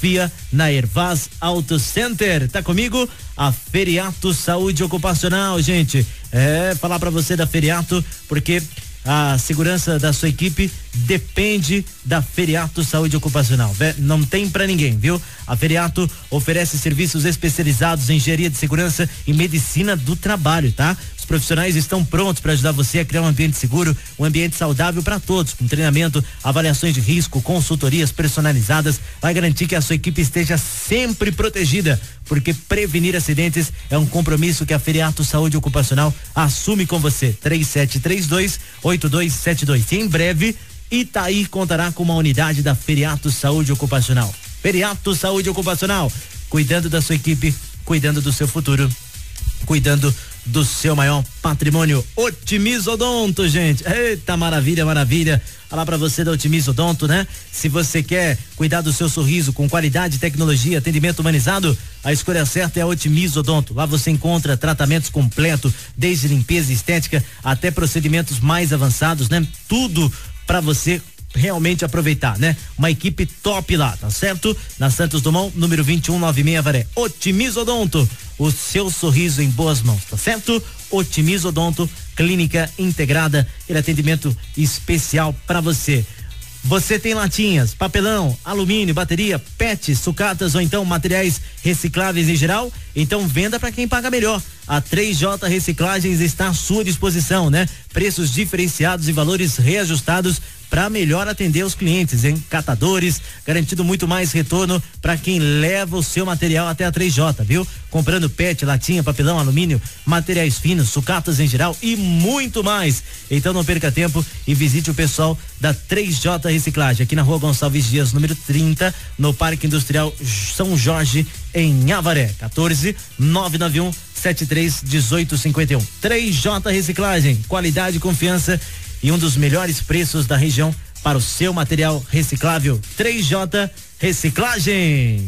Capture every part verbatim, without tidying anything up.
Via na Ervaz Auto Center. Tá comigo? A Feriato Saúde Ocupacional, gente. É, falar pra você da Feriato, porque a segurança da sua equipe depende da Feriato Saúde Ocupacional. Não tem pra ninguém, viu? A Feriato oferece serviços especializados em engenharia de segurança e medicina do trabalho, tá? Os profissionais estão prontos para ajudar você a criar um ambiente seguro, um ambiente saudável para todos, com treinamento, avaliações de risco, consultorias personalizadas. Vai garantir que a sua equipe esteja sempre protegida, porque prevenir acidentes é um compromisso que a Feriato Saúde Ocupacional assume com você. três sete três dois, oito dois sete dois. E em breve, Itaí contará com uma unidade da Feriato Saúde Ocupacional. Feriato Saúde Ocupacional, cuidando da sua equipe, cuidando do seu futuro, cuidando do seu maior patrimônio. Otimizodonto, gente. Eita, maravilha, maravilha. Falar pra você da Otimizodonto, né? Se você quer cuidar do seu sorriso com qualidade, tecnologia, atendimento humanizado, a escolha certa é a Otimizodonto. Lá você encontra tratamentos completos, desde limpeza e estética até procedimentos mais avançados, né? Tudo pra você realmente aproveitar, né? Uma equipe top lá, tá certo? Na Santos Dumont, número vinte e um noventa e seis, Avaré. Otimizodonto, o seu sorriso em boas mãos, tá certo? Otimizodonto, clínica integrada, ele atendimento especial para você. Você tem latinhas, papelão, alumínio, bateria, pet, sucatas ou então materiais recicláveis em geral? Então venda para quem paga melhor. A três J Reciclagens está à sua disposição, né? Preços diferenciados e valores reajustados para melhor atender os clientes, hein? Catadores, garantido muito mais retorno para quem leva o seu material até a três J, viu? Comprando pet, latinha, papelão, alumínio, materiais finos, sucatas em geral e muito mais. Então não perca tempo e visite o pessoal da três J Reciclagem, aqui na Rua Gonçalves Dias, número trinta, no Parque Industrial São Jorge, em Avaré. quatorze, nove nove um, sete três, dezoito cinquenta e um. três J Reciclagem, qualidade, confiança e um dos melhores preços da região para o seu material reciclável. três J Reciclagens.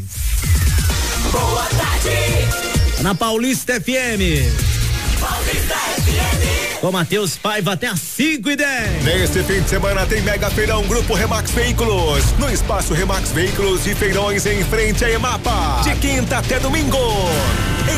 Boa tarde. Na Paulista F M. Paulista F M. Com Matheus Paiva até às cinco e dez. Neste fim de semana tem Mega Feirão Grupo Remax Veículos, no espaço Remax Veículos de Feirões, em frente a Emapa, de quinta até domingo.